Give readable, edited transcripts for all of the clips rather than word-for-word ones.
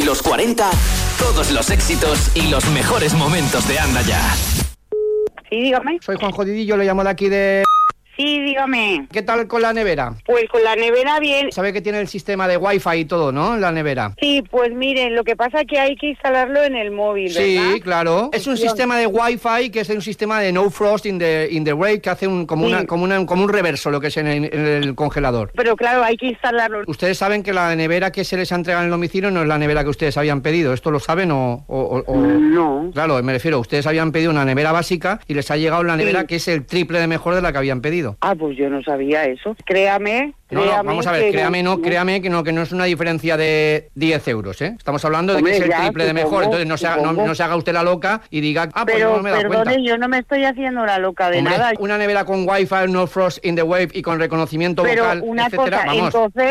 Los 40, todos los éxitos y los mejores momentos de Anda Ya. Sí, dígame. Soy Juan Jodidillo, le llamo de aquí de... Sí, dígame. ¿Qué tal con la nevera? Pues con la nevera bien. Sabe que tiene el sistema de Wi-Fi y todo, ¿no? La nevera. Sí, pues miren, lo que pasa es que hay que instalarlo en el móvil, ¿verdad? Sí, claro. Es un sistema de Wi-Fi que es un sistema de no frost in the break que hace como un reverso, lo que es en el congelador. Pero claro, hay que instalarlo. Ustedes saben que la nevera que se les ha entregado en el domicilio no es la nevera que ustedes habían pedido. ¿Esto lo saben o...? No. Claro, me refiero, ustedes habían pedido una nevera básica y les ha llegado una nevera que es el triple de mejor de la que habían pedido. Ah, pues yo no sabía eso. Créame. No, vamos a ver, créame que no es una diferencia de 10 euros, ¿eh? Estamos hablando de que es el triple de mejor, entonces no se haga usted la loca y diga, pues pero, no me da cuenta. Perdone, yo no me estoy haciendo la loca de nada. Una nevera con Wi-Fi, no frost in the wave y con reconocimiento vocal, etcétera, vamos.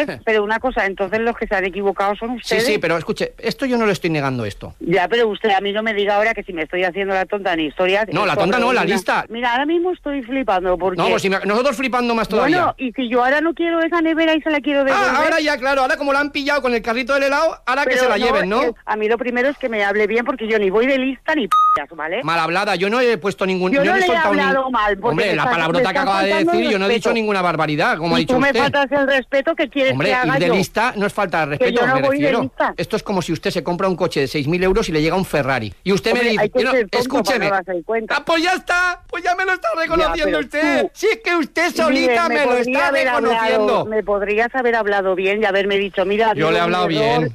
Entonces los que se han equivocado son ustedes. Sí, pero escuche, esto yo no le estoy negando esto. Ya, pero usted a mí no me diga ahora que si me estoy haciendo la tonta en historias... No, la tonta no, la lista. Mira, ahora mismo estoy flipando porque... No, pues nosotros flipando más todavía. Bueno, y si yo ahora no quiero esa nevera y se la quiero devolver... ahora ya, claro, ahora como la han pillado con el carrito del helado, ahora pero que se la lleven, ¿no? A mí lo primero es que me hable bien porque yo ni voy de lista ni ¿vale? Mal hablada, yo no he puesto ningún... Yo no le he hablado mal. Hombre, la palabrota que acaba de decir, yo no he dicho ninguna barbaridad, como ha dicho usted. Tú me faltas el respeto que quieres que haga yo. Hombre, ir de lista no es falta de respeto, que yo no me voy refiero. De lista. Esto es como si usted se compra un coche de 6.000 euros y le llega un Ferrari. Y usted me dice, escúcheme. Pues ya está, pues ya me lo está reconociendo usted. Si es que usted solita me lo está reconociendo. Me podrías haber hablado bien y haberme dicho, mira... Yo le he hablado bien,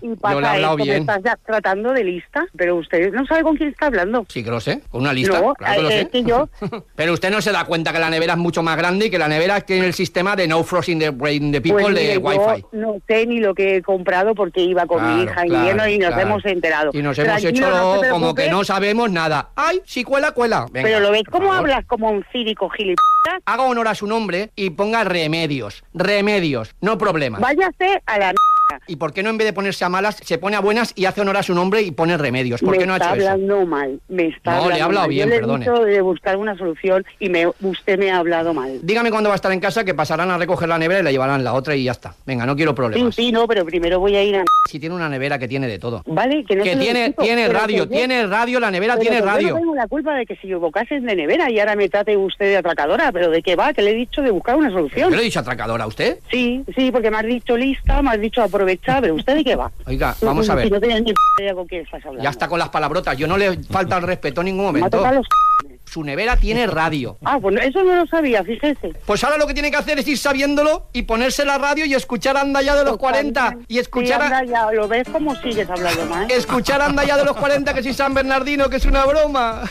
Me estás ya tratando de lista, pero usted no sabe con quién está hablando. Sí que lo sé, con una lista, no, claro que lo sé. Que yo... Pero usted no se da cuenta que la nevera es mucho más grande y que la nevera tiene el sistema de no frost in the people pues de Wi-Fi. No sé ni lo que he comprado porque iba con mi hija y nos hemos enterado. Y nos hemos hecho como que no sabemos nada. ¡Ay, si cuela! Venga, pero lo ves cómo hablas como un cínico gilipollas. Haga honor a su nombre y ponga remedios, no problemas. Váyase a la... ¿Y por qué no en vez de ponerse a malas, se pone a buenas y hace honor a su nombre y pone remedios? ¿Por qué no ha hecho eso? Me está hablando mal, No, le he hablado bien, perdone. Yo le he dicho de buscar una solución y usted me ha hablado mal. Dígame cuándo va a estar en casa, que pasarán a recoger la nevera y la llevarán la otra y ya está. Venga, no quiero problemas. Sí, no, pero primero voy a ir a... Si tiene una nevera que tiene de todo. Vale, que no que tiene radio, la nevera tiene radio. Yo no tengo la culpa de que se equivocasen de nevera y ahora me trate usted de atracadora, pero ¿de qué va? Que le he dicho de buscar una solución. ¿Yo le he dicho atracadora a usted? Sí, porque me has dicho lista, me has dicho aprovechar, pero ¿usted de qué va? Oiga, vamos a ver. Si no tienes ni idea con quién estás hablando. Ya está con las palabrotas, yo no le falta el respeto en ningún momento. Su nevera tiene radio. Ah, pues eso no lo sabía, fíjese. Pues ahora lo que tiene que hacer es ir sabiéndolo y ponerse la radio y escuchar Anda Ya de los 40. Y escuchar... Sí, Anda Ya, ¿lo ves cómo sigues hablando mal? Escuchar Anda Ya de los 40, que si San Bernardino, que es una broma.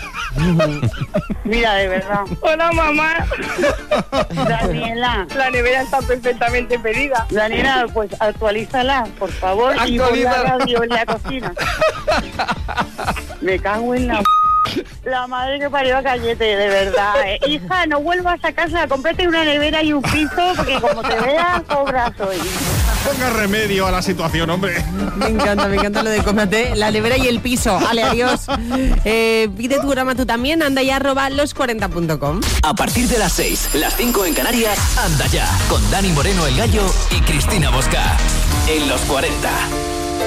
Mira, de verdad. Hola, mamá. Daniela. La nevera está perfectamente pedida. Daniela, pues actualízala, por favor. Y pon la radio en la cocina. Me cago en la madre que parió a Cayete, de verdad. Hija, no vuelvas a casa, cómprate una nevera y un piso, porque como te veas, cobras hoy. Ponga remedio a la situación, hombre. Me encanta lo de cómprate la nevera y el piso. Vale, adiós. Pide tu programa tú también, andaya@los40.com. A partir de las 6, las 5 en Canarias, Anda Ya, con Dani Moreno el Gallo y Cristina Bosca. En Los 40.